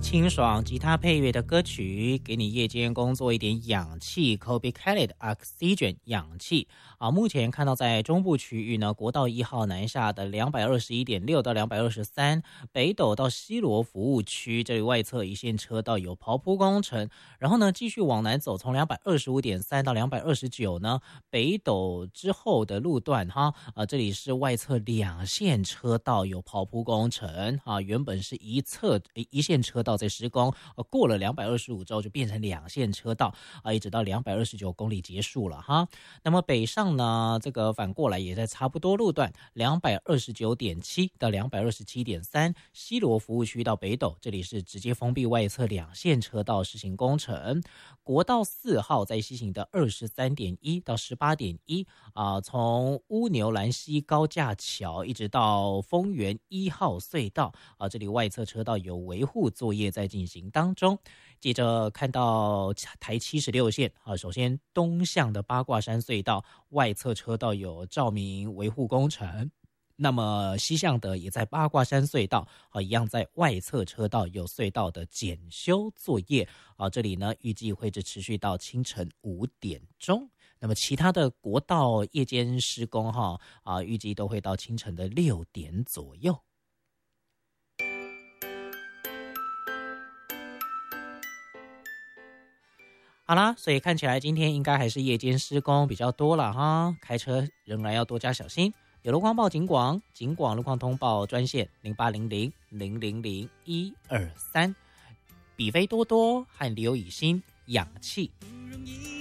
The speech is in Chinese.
清爽吉他配乐的歌曲，给你夜间工作一点氧气 ，Kobe Kelly 的 Oxygen 氧气啊。目前看到在中部区域呢，国道1号南下的221.6到223，北斗到西螺服务区这里外侧一线车道有刨铺工程，然后呢继续往南走，从225.3到229呢，北斗之后的路段这里是外侧2线车道有刨铺工程啊，原本是一线车道在施工，过了225之后就变成2线车道啊，一直到229公里结束了哈。那么北上呢，这个反过来也在差不多路段229.7到227.3，西螺服务区到北斗，这里是直接封闭外侧2线车道实行工程。国道4号在西行的23.1到18.1啊，从乌牛兰溪高架桥一直到丰原1号隧道啊，这里外侧车道有维护作业在进行当中。接着看到台76线啊，首先东向的八卦山隧道外侧车道有照明维护工程。那么西向的也在八卦山隧道一样在外侧车道有隧道的检修作业这里呢预计会持续到清晨5点钟。那么其他的国道夜间施工预计都会到清晨的6点左右。好啦，所以看起来今天应该还是夜间施工比较多了哈，开车仍然要多加小心。有路况报警广路况通报专线0800000123，比菲多多和刘以欣氧气。